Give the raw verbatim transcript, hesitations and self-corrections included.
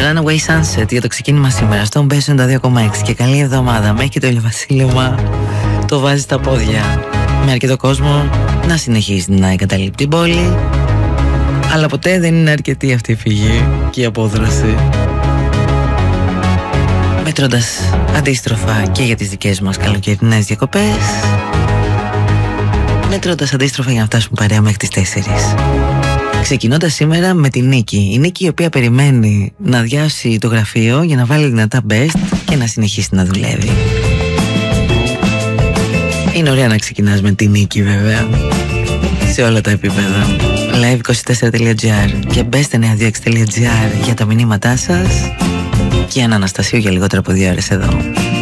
Runaway Sunset για το ξεκίνημα σήμερα στον Μπέσο ενενήντα δύο κόμμα έξι. Και καλή εβδομάδα. Μέχρι και το ηλιοβασίλεμα το βάζει στα πόδια, με αρκετό κόσμο να συνεχίσει να εγκαταλείπει την πόλη. Αλλά ποτέ δεν είναι αρκετή αυτή η φυγή και η απόδραση, μετρώντας αντίστροφα και για τις δικές μας καλοκαιρινές διακοπές, μετρώντας αντίστροφα για να φτάσουμε παρέα μέχρι τις τέσσερις. Ξεκινώντας σήμερα με τη Νίκη. Η Νίκη η οποία περιμένει να αδειάσει το γραφείο για να βάλει δυνατά best και να συνεχίσει να δουλεύει. Είναι ωραία να ξεκινάς με τη Νίκη βέβαια, σε όλα τα επίπεδα. live είκοσι τέσσερα τελεία τζι άρ και best εννιακόσια δύο έξι τελεία τζι άρ για τα μηνύματά σας. Και ένα Αναστασίου για λιγότερο από δύο ώρες εδώ.